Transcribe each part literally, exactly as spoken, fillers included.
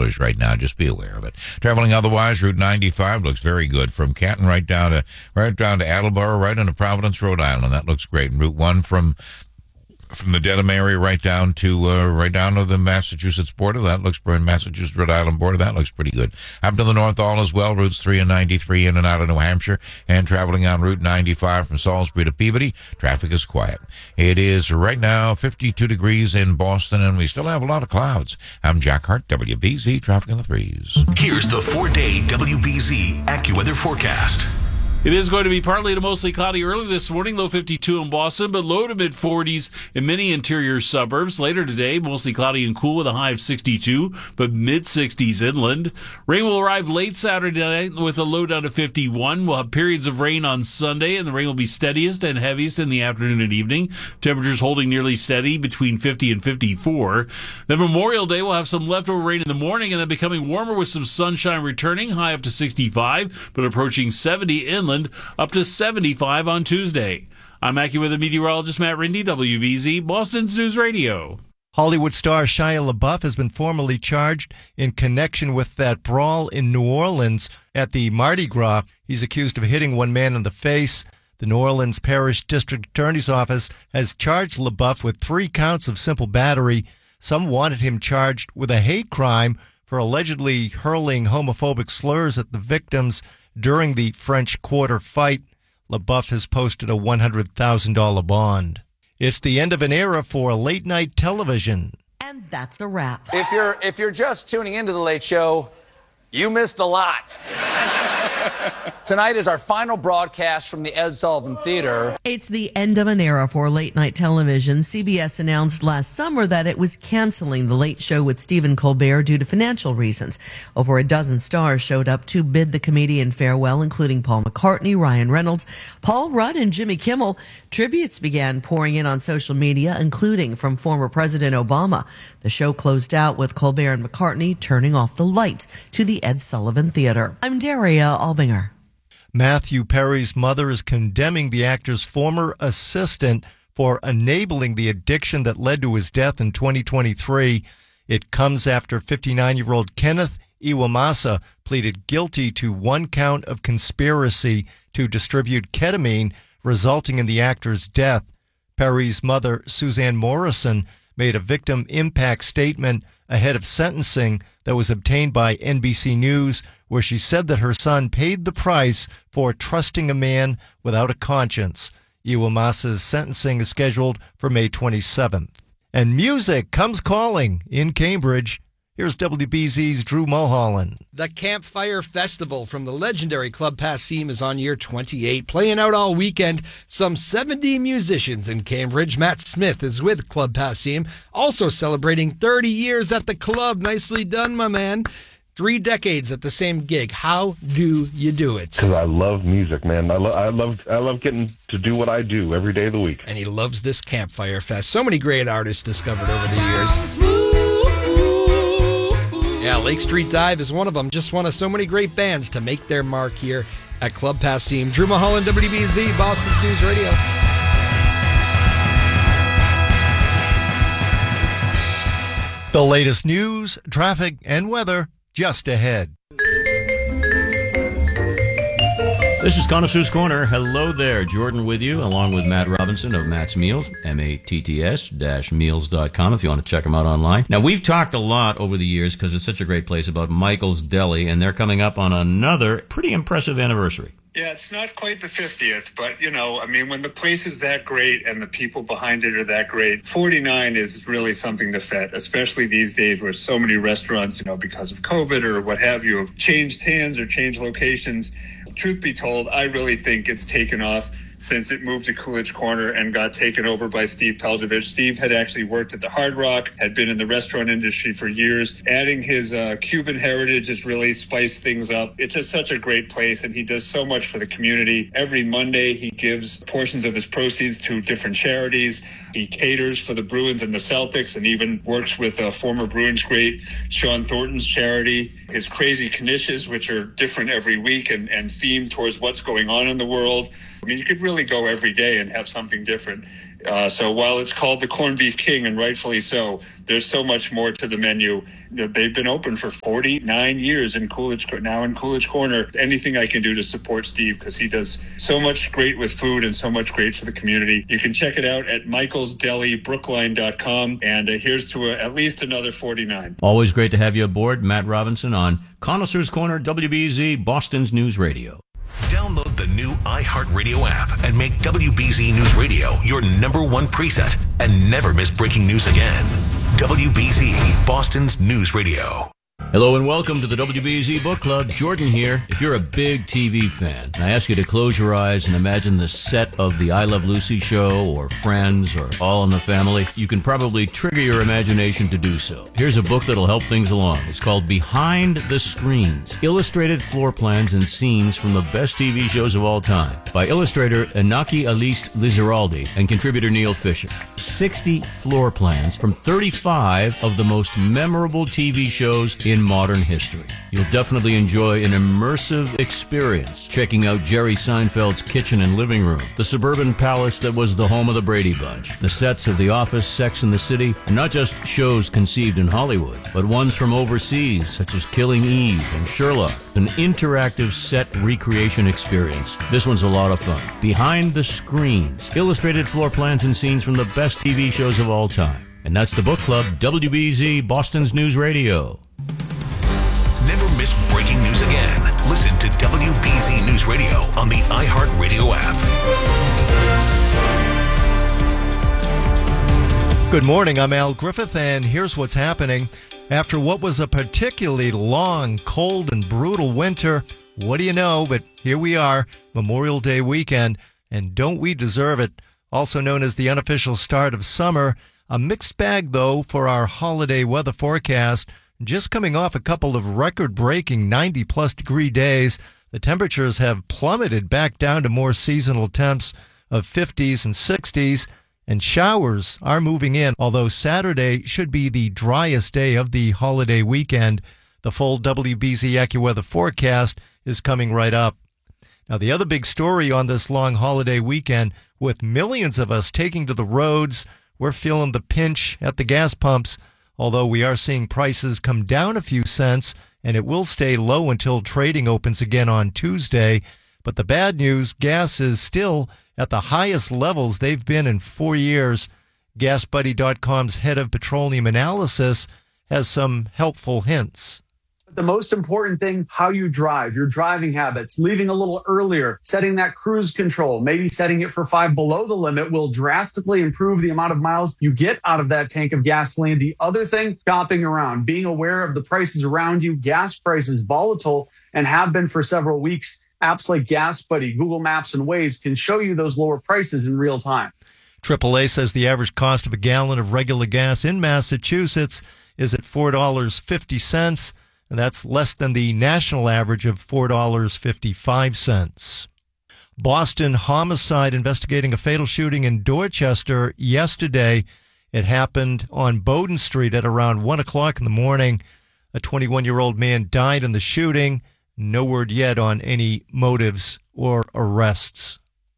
shoulders right now. Just be aware of it. Traveling otherwise, Route ninety-five looks very good from Canton right down to right down to Attleboro, right into Providence, Rhode Island. That looks great. And Route one from from the Dedham area right down to uh, right down to the Massachusetts border. That looks pretty, Massachusetts Rhode Island border. That looks pretty good. Up to the north all as well. Routes three and ninety-three in and out of New Hampshire, and traveling on Route ninety-five from Salisbury to Peabody. Traffic is quiet. It is right now fifty-two degrees in Boston, and we still have a lot of clouds. I'm Jack Hart, W B Z Traffic in the Threes. Here's the four-day W B Z AccuWeather forecast. It is going to be partly to mostly cloudy early this morning, low fifty-two in Boston, but low to mid forties in many interior suburbs. Later today, mostly cloudy and cool with a high of sixty-two, but mid sixties inland. Rain will arrive late Saturday night with a low down to fifty-one. We'll have periods of rain on Sunday, and the rain will be steadiest and heaviest in the afternoon and evening. Temperatures holding nearly steady between fifty and fifty-four. Then Memorial Day will have some leftover rain in the morning, and then becoming warmer with some sunshine returning, high up to sixty-five, but approaching seventy inland. Up to seventy-five on Tuesday. I'm AccuWeather meteorologist Matt Rindy, W B Z, Boston's News Radio. Hollywood star Shia LaBeouf has been formally charged in connection with that brawl in New Orleans at the Mardi Gras. He's accused of hitting one man in the face. The New Orleans Parish District Attorney's Office has charged LaBeouf with three counts of simple battery. Some wanted him charged with a hate crime for allegedly hurling homophobic slurs at the victims during the French Quarter fight. LaBeouf has posted a one hundred thousand dollars bond. It's the end of an era for late-night television. And that's a wrap. If you're if you're just tuning into The Late Show, you missed a lot. Tonight is our final broadcast from the Ed Sullivan Theater. It's the end of an era for late-night television. C B S announced last summer that it was canceling The Late Show with Stephen Colbert due to financial reasons. Over a dozen stars showed up to bid the comedian farewell, including Paul McCartney, Ryan Reynolds, Paul Rudd, and Jimmy Kimmel. Tributes began pouring in on social media, including from former President Obama. The show closed out with Colbert and McCartney turning off the lights to the Ed Sullivan Theater. I'm Daria Albinger. Matthew Perry's mother is condemning the actor's former assistant for enabling the addiction that led to his death in twenty twenty-three. It comes after fifty-nine-year-old Kenneth Iwamasa pleaded guilty to one count of conspiracy to distribute ketamine, resulting in the actor's death. Perry's mother, Suzanne Morrison, made a victim impact statement ahead of sentencing that was obtained by N B C News, where she said that her son paid the price for trusting a man without a conscience. Iwamasa's sentencing is scheduled for May twenty-seventh. And music comes calling in Cambridge. Here's W B Z's Drew Mulholland. The Campfire Festival from the legendary Club Passim is on year twenty-eight, playing out all weekend. Some seventy musicians in Cambridge. Matt Smith is with Club Passim, also celebrating thirty years at the club. Nicely done, my man. Three decades at the same gig. How do you do it? Because I love music, man. I, lo- I love I love getting to do what I do every day of the week. And he loves this Campfire Fest. So many great artists discovered over the years. Yeah, Lake Street Dive is one of them. Just one of so many great bands to make their mark here at Club Passim. Drew Mulholland, W B Z, Boston's News Radio. The latest news, traffic, and weather just ahead. This is Connoisseur's Corner. Hello there. Jordan with you, along with Matt Robinson of Matt's Meals, M A T T S dash meals dot com if you want to check them out online. Now, we've talked a lot over the years, because it's such a great place, about Michael's Deli, and they're coming up on another pretty impressive anniversary. Yeah, it's not quite the fiftieth, but, you know, I mean, when the place is that great and the people behind it are that great, forty-nine is really something to fet, especially these days where so many restaurants, you know, because of COVID or what have you, have changed hands or changed locations. Truth be told, I really think it's taken off since it moved to Coolidge Corner and got taken over by Steve Peljevich. Steve had actually worked at the Hard Rock, had been in the restaurant industry for years. Adding his uh, Cuban heritage has really spiced things up. It's just such a great place, and he does so much for the community. Every Monday, he gives portions of his proceeds to different charities. He caters for the Bruins and the Celtics, and even works with uh, former Bruins great Sean Thornton's charity. His crazy knishes, which are different every week and, and themed towards what's going on in the world. I mean, you could really go every day and have something different. Uh, so while it's called the Corned Beef King, and rightfully so, there's so much more to the menu. They've been open for forty-nine years in Coolidge, now in Coolidge Corner. Anything I can do to support Steve, because he does so much great with food and so much great for the community. You can check it out at michaels deli brookline dot com, and uh, here's to a, at least another forty-nine. Always great to have you aboard, Matt Robinson, on Connoisseur's Corner, W B Z, Boston's News Radio. Download the new iHeartRadio app and make W B Z News Radio your number one preset and never miss breaking news again. W B Z, Boston's News Radio. Hello and welcome to the W B Z Book Club. Jordan here. If you're a big T V fan, I ask you to close your eyes and imagine the set of the I Love Lucy show or Friends or All in the Family. You can probably trigger your imagination to do so. Here's a book that'll help things along. It's called Behind the Screens, Illustrated Floor Plans and Scenes from the Best T V Shows of All Time, by illustrator Inaki Alice Lizaraldi and contributor Neil Fisher. sixty floor plans from thirty-five of the most memorable T V shows in modern history. You'll definitely enjoy an immersive experience checking out Jerry Seinfeld's kitchen and living room, the suburban palace that was the home of the Brady Bunch, the sets of The Office, Sex and the City, and not just shows conceived in Hollywood, but ones from overseas, such as Killing Eve and Sherlock, an interactive set recreation experience. This one's a lot of fun. Behind the Screens, illustrated floor plans and scenes from the best T V shows of all time. And that's the Book Club, W B Z, Boston's News Radio. Never miss breaking news again. Listen to W B Z News Radio on the iHeartRadio app. Good morning, I'm Al Griffith, and here's what's happening. After what was a particularly long, cold, and brutal winter, what do you know, but here we are, Memorial Day weekend, and don't we deserve it? Also known as the unofficial start of summer. A mixed bag, though, for our holiday weather forecast. Just coming off a couple of record-breaking ninety-plus degree days, the temperatures have plummeted back down to more seasonal temps of fifties and sixties, and showers are moving in, although Saturday should be the driest day of the holiday weekend. The full W B Z AccuWeather forecast is coming right up. Now, the other big story on this long holiday weekend, with millions of us taking to the roads, we're feeling the pinch at the gas pumps, although we are seeing prices come down a few cents, and it will stay low until trading opens again on Tuesday. But the bad news, gas is still at the highest levels they've been in four years. gas buddy dot com's head of petroleum analysis has some helpful hints. The most important thing, how you drive, your driving habits, leaving a little earlier, setting that cruise control, maybe setting it for five below the limit will drastically improve the amount of miles you get out of that tank of gasoline. The other thing, shopping around, being aware of the prices around you. Gas prices volatile and have been for several weeks. Apps like Gas Buddy, Google Maps, and Waze can show you those lower prices in real time. triple A says the average cost of a gallon of regular gas in Massachusetts is at four dollars and fifty cents. And that's less than the national average of four dollars and fifty-five cents. Boston homicide investigating a fatal shooting in Dorchester yesterday. It happened on Bowden Street at around one o'clock in the morning. A twenty-one-year-old man died in the shooting. No word yet on any motives or arrests.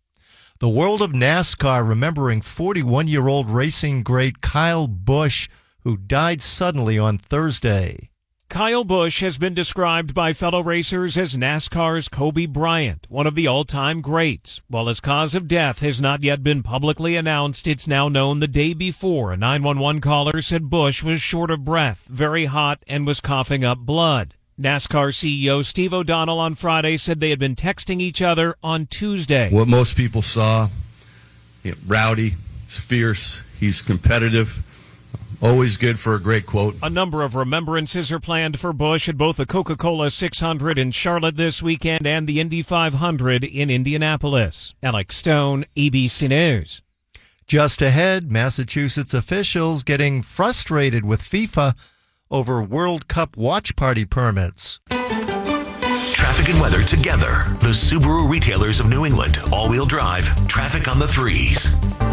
The world of NASCAR remembering forty-one-year-old racing great Kyle Busch, who died suddenly on Thursday. Kyle Busch has been described by fellow racers as NASCAR's Kobe Bryant, one of the all-time greats. While his cause of death has not yet been publicly announced, it's now known the day before a nine one one caller said Busch was short of breath, very hot, and was coughing up blood. NASCAR C E O Steve O'Donnell on Friday said they had been texting each other on Tuesday. What most people saw, you know, rowdy, he's fierce, he's competitive. Always good for a great quote. A number of remembrances are planned for Busch at both the Coca-Cola six hundred in Charlotte this weekend and the Indy five hundred in Indianapolis. Alex Stone, A B C News. Just ahead, Massachusetts officials getting frustrated with FIFA over World Cup watch party permits. Traffic and weather together. The Subaru retailers of New England. All-wheel drive. Traffic on the threes.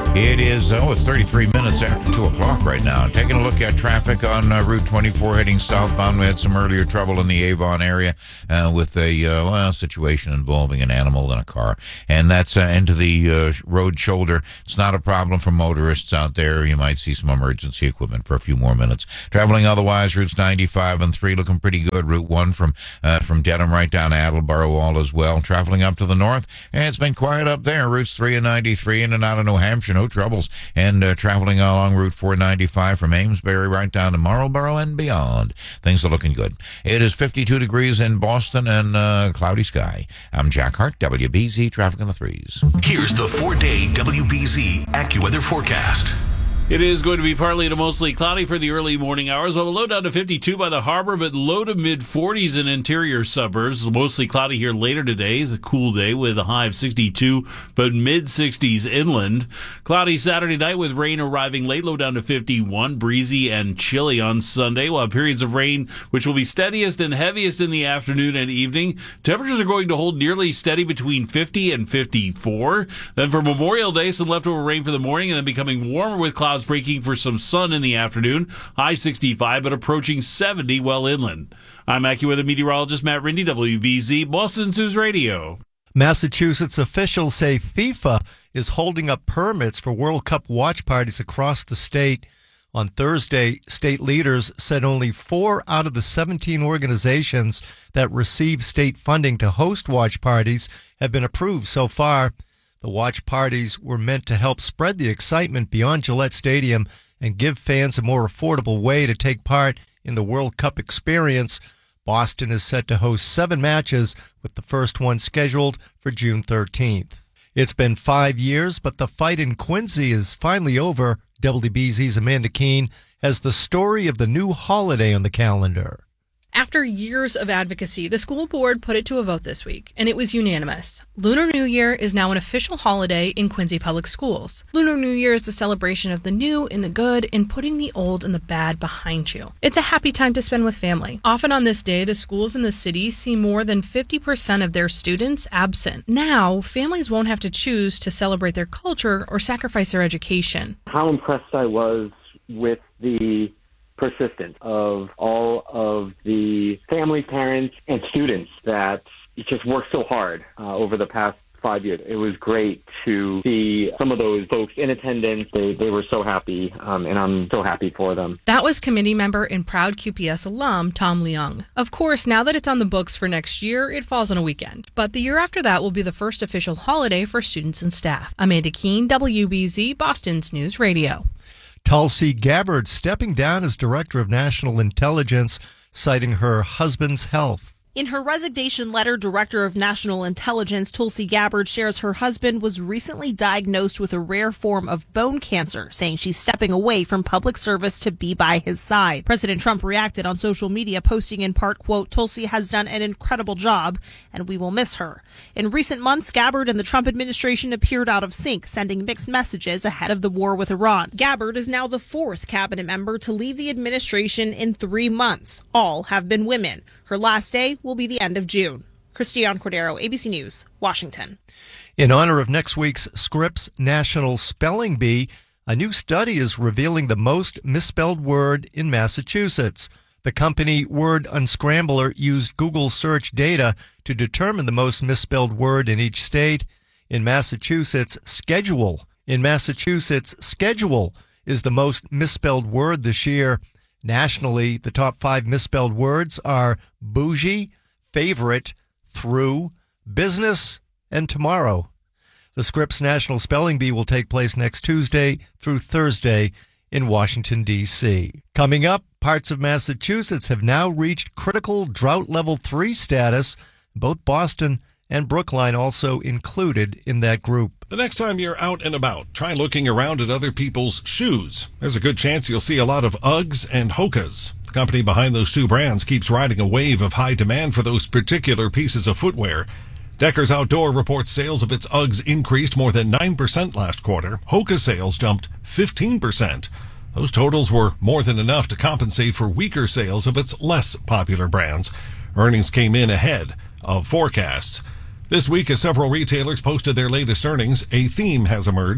It is, oh, it's thirty-three minutes after two o'clock right now. Taking a look at traffic on uh, Route twenty-four heading southbound. We had some earlier trouble in the Avon area uh, with a uh, well, situation involving an animal and a car. And that's uh, into the uh, road shoulder. It's not a problem for motorists out there. You might see some emergency equipment for a few more minutes. Traveling otherwise, routes ninety-five and three looking pretty good. Route one from uh, from Dedham right down to Attleboro all as well. Traveling up to the north, and it's been quiet up there. Routes three and ninety-three in and out of New Hampshire. No troubles. And uh, traveling along Route four ninety-five from Amesbury right down to Marlborough and beyond. Things are looking good. It is fifty-two degrees in Boston and uh, cloudy sky. I'm Jack Hart, W B Z Traffic on the Threes. Here's the four-day W B Z AccuWeather forecast. It is going to be partly to mostly cloudy for the early morning hours. We'll have a low down to fifty-two by the harbor, but low to mid forties in interior suburbs. Mostly cloudy here later today. It's a cool day with a high of sixty-two, but mid sixties inland. Cloudy Saturday night with rain arriving late, low down to fifty-one. Breezy and chilly on Sunday. We'll have periods of rain, which will be steadiest and heaviest in the afternoon and evening. Temperatures are going to hold nearly steady between fifty and fifty-four. Then for Memorial Day, some leftover rain for the morning and then becoming warmer with clouds breaking for some sun in the afternoon. High sixty-five, but approaching seventy well inland. I'm AccuWeather meteorologist Matt Rindy, W B Z, Boston News Radio. Massachusetts officials say FIFA is holding up permits for World Cup watch parties across the state. On Thursday, state leaders said only four out of the seventeen organizations that receive state funding to host watch parties have been approved so far. The watch parties were meant to help spread the excitement beyond Gillette Stadium and give fans a more affordable way to take part in the World Cup experience. Boston is set to host seven matches, with the first one scheduled for June thirteenth. It's been five years, but the fight in Quincy is finally over. W B Z's Amanda Keene has the story of the new holiday on the calendar. After years of advocacy, the school board put it to a vote this week, and it was unanimous. Lunar New Year is now an official holiday in Quincy Public Schools. Lunar New Year is the celebration of the new and the good and putting the old and the bad behind you. It's a happy time to spend with family. Often on this day, the schools in the city see more than fifty percent of their students absent. Now, families won't have to choose to celebrate their culture or sacrifice their education. How impressed I was with the persistence of all of the family, parents, and students that just worked so hard uh, over the past five years. It was great to see some of those folks in attendance. They, they were so happy, um, and I'm so happy for them. That was committee member and proud Q P S alum Tom Leung. Of course, now that it's on the books for next year, it falls on a weekend. But the year after that will be the first official holiday for students and staff. Amanda Keene, W B Z, Boston's News Radio. Tulsi Gabbard stepping down as Director of National Intelligence, citing her husband's health. In her resignation letter, Director of National Intelligence Tulsi Gabbard shares her husband was recently diagnosed with a rare form of bone cancer, saying she's stepping away from public service to be by his side. President Trump reacted on social media, posting in part, quote, "Tulsi has done an incredible job, and we will miss her." In recent months, Gabbard and the Trump administration appeared out of sync, sending mixed messages ahead of the war with Iran. Gabbard is now the fourth cabinet member to leave the administration in three months. All have been women. Her last day will be the end of June. Christiane Cordero, A B C News, Washington. In honor of next week's Scripps National Spelling Bee, a new study is revealing the most misspelled word in Massachusetts. The company Word Unscrambler used Google search data to determine the most misspelled word in each state. In Massachusetts, schedule. In Massachusetts, schedule is the most misspelled word this year. Nationally, the top five misspelled words are bougie, favorite, through, business, and tomorrow. The Scripps National Spelling Bee will take place next Tuesday through Thursday in Washington, D C Coming up, parts of Massachusetts have now reached critical drought level three status. Both Boston and Brookline also included in that group. The next time you're out and about, try looking around at other people's shoes. There's a good chance you'll see a lot of Uggs and Hokas. The company behind those two brands keeps riding a wave of high demand for those particular pieces of footwear. Deckers Outdoor reports sales of its Uggs increased more than nine percent last quarter. Hoka sales jumped fifteen percent. Those totals were more than enough to compensate for weaker sales of its less popular brands. Earnings came in ahead of forecasts. This week, as several retailers posted their latest earnings, a theme has emerged.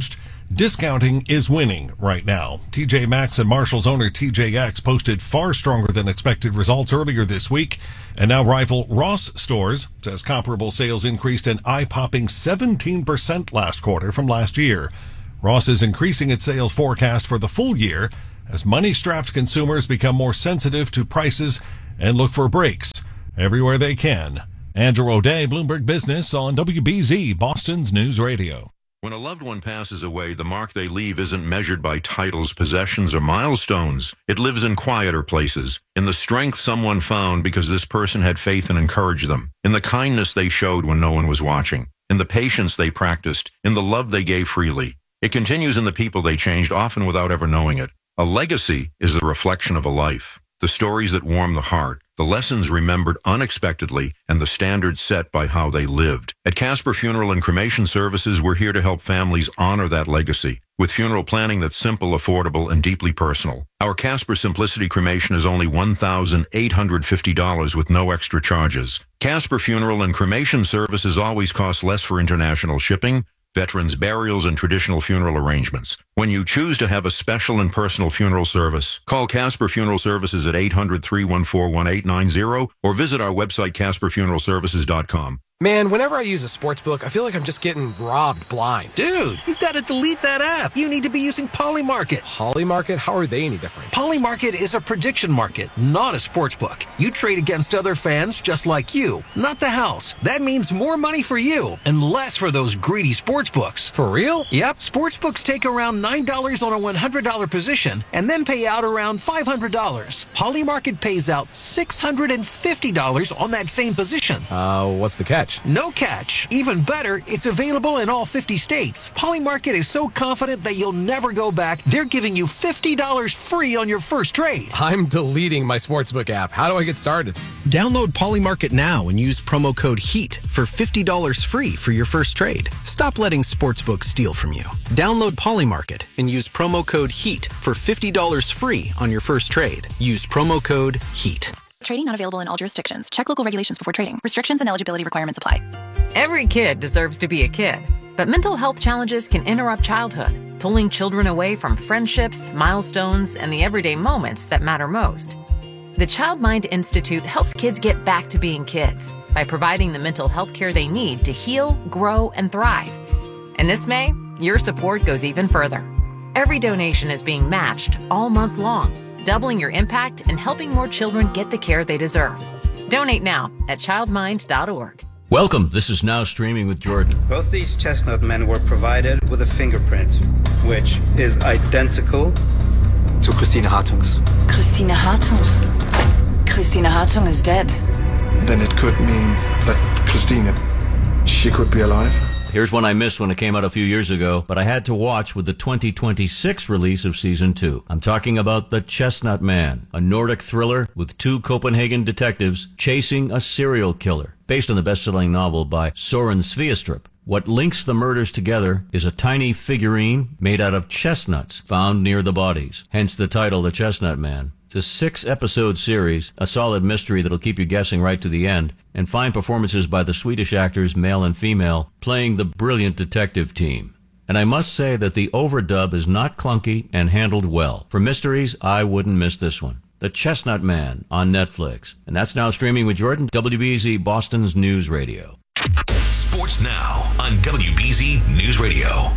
discounting is winning right now. T J Maxx and Marshall's owner T J X posted far stronger than expected results earlier this week, and now rival Ross Stores says comparable sales increased an eye-popping seventeen percent last quarter from last year. Ross is increasing its sales forecast for the full year as money-strapped consumers become more sensitive to prices and look for breaks everywhere they can. Andrew O'Day, Bloomberg Business on W B Z, Boston's News Radio. When a loved one passes away, the mark they leave isn't measured by titles, possessions, or milestones. It lives in quieter places, in the strength someone found because this person had faith and encouraged them, in the kindness they showed when no one was watching, in the patience they practiced, in the love they gave freely. It continues in the people they changed, often without ever knowing it. A legacy is the reflection of a life. The stories that warm the heart, the lessons remembered unexpectedly, and the standards set by how they lived. At Casper Funeral and Cremation Services, we're here to help families honor that legacy with funeral planning that's simple, affordable, and deeply personal. Our Casper Simplicity Cremation is only one thousand eight hundred fifty dollars with no extra charges. Casper Funeral and Cremation Services always cost less for international shipping, veterans' burials, and traditional funeral arrangements. When you choose to have a special and personal funeral service, call Casper Funeral Services at eight hundred, three one four, one eight nine zero or visit our website, casper funeral services dot com. Man, whenever I use a sportsbook, I feel like I'm just getting robbed blind. Dude, you've got to delete that app. You need to be using Polymarket. Polymarket? How are they any different? Polymarket is a prediction market, not a sportsbook. You trade against other fans just like you, not the house. That means more money for you and less for those greedy sportsbooks. For real? Yep. Sportsbooks take around nine dollars on a one hundred dollars position and then pay out around five hundred dollars. Polymarket pays out six hundred fifty dollars on that same position. Uh, what's the catch? No catch. Even better, it's available in all fifty states. Polymarket is so confident that you'll never go back, they're giving you fifty dollars free on your first trade. I'm deleting my sportsbook app. How do I get started? Download Polymarket now and use promo code HEAT for fifty dollars free for your first trade. Stop letting sportsbooks steal from you. Download Polymarket and use promo code HEAT for fifty dollars free on your first trade. Use promo code HEAT. Trading not available in all jurisdictions. Check local regulations before trading. Restrictions and eligibility requirements apply. Every kid deserves to be a kid, but mental health challenges can interrupt childhood, pulling children away from friendships, milestones, and the everyday moments that matter most. The Child Mind Institute helps kids get back to being kids by providing the mental health care they need to heal, grow, and thrive. And this May, your support goes even further. Every donation is being matched all month long, doubling your impact and helping more children get the care they deserve. Donate now at child mind dot org. Welcome. This is Now Streaming with Jordan. Both these chestnut men were provided with a fingerprint, which is identical to Christine Hartung's. Christine Hartung's? Christine Hartung is dead. Then it could mean that Christine, she could be alive. Here's one I missed when it came out a few years ago, but I had to watch with the twenty twenty-six release of season two. I'm talking about The Chestnut Man, a Nordic thriller with two Copenhagen detectives chasing a serial killer, based on the best-selling novel by Soren Sveistrup. What links the murders together is a tiny figurine made out of chestnuts found near the bodies, hence the title The Chestnut Man. It's a six-episode series, a solid mystery that'll keep you guessing right to the end, and fine performances by the Swedish actors, male and female, playing the brilliant detective team. And I must say that the overdub is not clunky and handled well. For mysteries, I wouldn't miss this one. The Chestnut Man on Netflix. And that's Now Streaming with Jordan, W B Z Boston's News Radio. Sports Now on W B Z News Radio.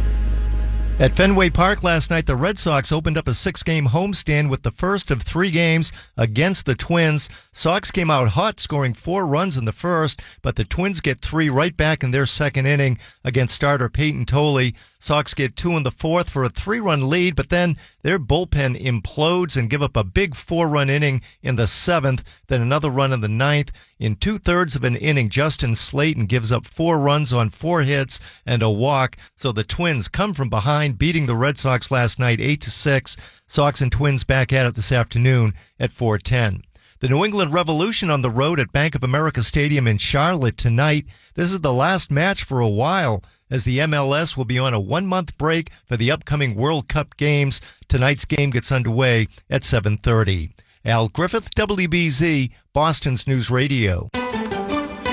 At Fenway Park last night, the Red Sox opened up a six-game homestand with the first of three games against the Twins. Sox came out hot, scoring four runs in the first, but the Twins get three right back in their second inning against starter Peyton Tolley. Sox get two in the fourth for a three-run lead, but then their bullpen implodes and give up a big four-run inning in the seventh, then another run in the ninth. In two-thirds of an inning, Justin Slayton gives up four runs on four hits and a walk, so the Twins come from behind, beating the Red Sox last night eight to six. Sox and Twins back at it this afternoon at four ten. The New England Revolution on the road at Bank of America Stadium in Charlotte tonight. This is the last match for a while, as the M L S will be on a one-month break for the upcoming World Cup games. Tonight's game gets underway at seven thirty. Al Griffith, W B Z, Boston's News Radio.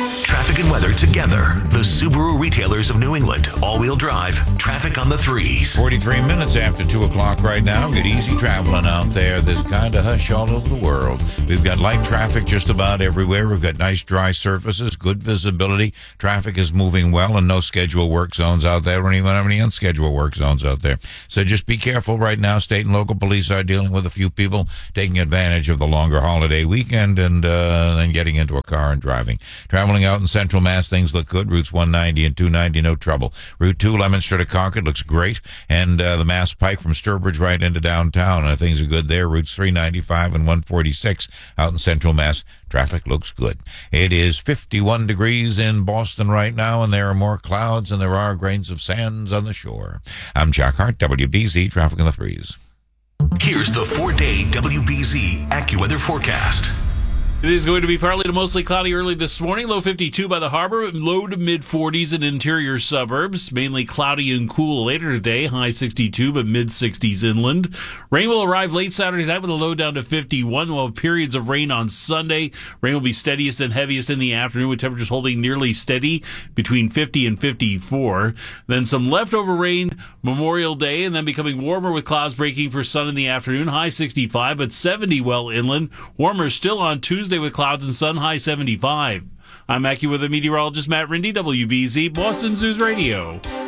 traffic and weather together. The Subaru retailers of New England. All-wheel drive. Traffic on the threes. forty-three minutes after two o'clock right now. Good easy traveling out there. There's kind of hush all over the world. We've got light traffic just about everywhere. We've got nice dry surfaces, good visibility. Traffic is moving well and no scheduled work zones out there. We don't even have any unscheduled work zones out there. So just be careful right now. State and local police are dealing with a few people taking advantage of the longer holiday weekend and uh, then getting into a car and driving. Traveling out in Central Mass, things look good. Routes one ninety and two ninety, no trouble. Route two, Leominster to Concord, looks great. And uh, the Mass Pike from Sturbridge right into downtown. Uh, things are good there. Routes three ninety-five and one forty-six out in Central Mass. Traffic looks good. It is fifty-one degrees in Boston right now, and there are more clouds than there are grains of sands on the shore. I'm Jack Hart, W B Z, Traffic in the Threes. Here's the four-day W B Z AccuWeather forecast. It is going to be partly to mostly cloudy early this morning. Low fifty-two by the harbor, low to mid forties in interior suburbs. Mainly cloudy and cool later today. High sixty-two, but mid sixties inland. Rain will arrive late Saturday night with a low down to fifty-one. We'll have periods of rain on Sunday. Rain will be steadiest and heaviest in the afternoon, with temperatures holding nearly steady between fifty and fifty-four. Then some leftover rain Memorial Day, and then becoming warmer with clouds breaking for sun in the afternoon. High sixty-five, but seventy well inland. Warmer still on Tuesday with clouds and sun, high seventy-five. I'm AccuWeather meteorologist Matt Rindy, W B Z, Boston's News Radio.